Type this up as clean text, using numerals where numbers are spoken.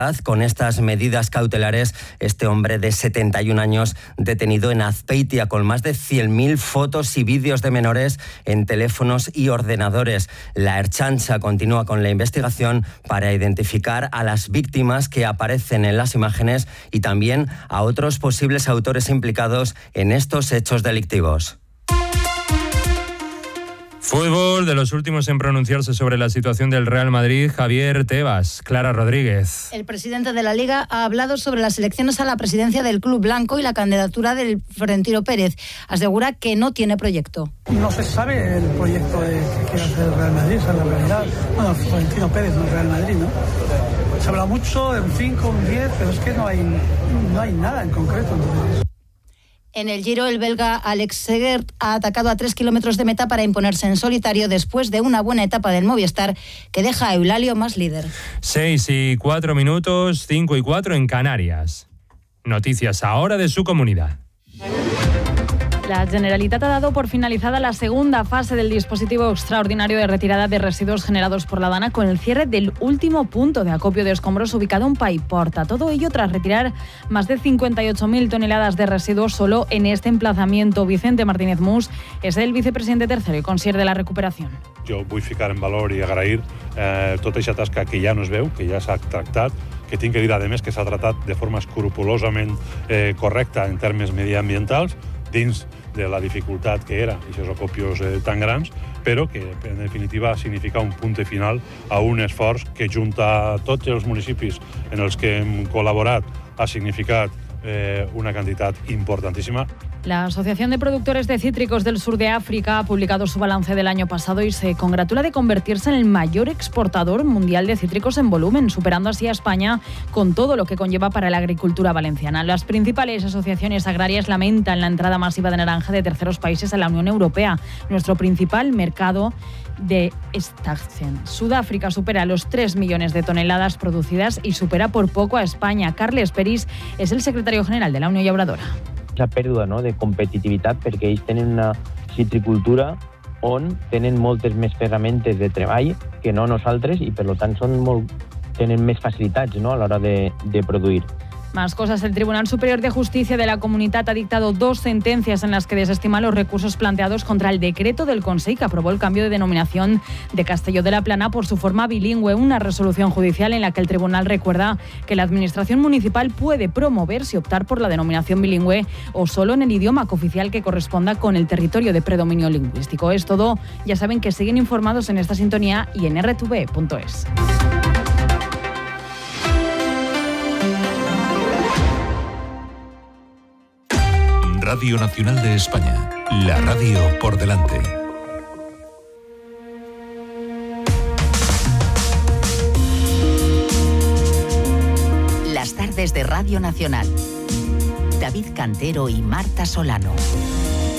Con estas medidas cautelares, este hombre de 71 años detenido en Azpeitia con más de 100.000 fotos y vídeos de menores en teléfonos y ordenadores. La Ertzaintza continúa con la investigación para identificar a las víctimas que aparecen en las imágenes y también a otros posibles autores implicados en estos hechos delictivos. Fútbol, de los últimos en pronunciarse sobre la situación del Real Madrid, Javier Tebas. Clara Rodríguez. El presidente de la Liga ha hablado sobre las elecciones a la presidencia del club blanco y la candidatura del Florentino Pérez. Asegura que no tiene proyecto. No se sabe el proyecto que quiere hacer el Real Madrid, esa es la realidad. Bueno, Florentino Pérez, no el Real Madrid, ¿no? Se habla mucho de un 5, un 10, pero es que no hay nada en concreto. Entonces. En el Giro, el belga Alex Segert ha atacado a 3 kilómetros de meta para imponerse en solitario después de una buena etapa del Movistar que deja a Eulálio más líder. 6:04, 5:04 en Canarias. Noticias ahora de su comunidad. La Generalitat ha dado por finalizada la segunda fase del dispositivo extraordinario de retirada de residuos generados por la Dana con el cierre del último punto de acopio de escombros ubicado en Paiporta. Todo ello tras retirar más de 58.000 toneladas de residuos solo en este emplazamiento. Vicente Martínez Mus és el vicepresidente tercero i conscier de la recuperació. Jo vull ficar en valor i agrair tota aquesta tasca que ja no es veu, que ja s'ha tractat, que tinc que dir, a més, que s'ha tratat de forma escrupolosament correcta en termes mediambientals, dins de la dificultat que era aquests acopios tan grans, però que en definitiva significa un punt final a un esforç que junta tots els municipis en els que hem col·laborat ha significat una cantidad importantísima. La Asociación de Productores de Cítricos del Sur de África ha publicado su balance del año pasado y se congratula de convertirse en el mayor exportador mundial de cítricos en volumen, superando así a España con todo lo que conlleva para la agricultura valenciana. Las principales asociaciones agrarias lamentan la entrada masiva de naranja de terceros países a la Unión Europea, nuestro principal mercado de extracción. Sudáfrica supera los 3 millones de toneladas producidas y supera por poco a España. Carles Peris és el secretario general de la Unió Llauradora. La pèrdua, no?, de competitivitat perquè ells tenen una citricultura on tenen moltes més ferramentes de treball que no nosaltres i per tant tenen més facilitats, no?, a l'hora de produir. Más cosas. El Tribunal Superior de Justicia de la Comunitat ha dictado 2 sentencias en las que desestima los recursos planteados contra el decreto del Consell que aprobó el cambio de denominación de Castelló de la Plana por su forma bilingüe. Una resolución judicial en la que el tribunal recuerda que la administración municipal puede promoverse y optar por la denominación bilingüe o solo en el idioma cooficial que corresponda con el territorio de predominio lingüístico. Es todo. Ya saben que siguen informados en esta sintonía y en rtv.es. Radio Nacional de España, la radio por delante. Las tardes de Radio Nacional. David Cantero y Marta Solano.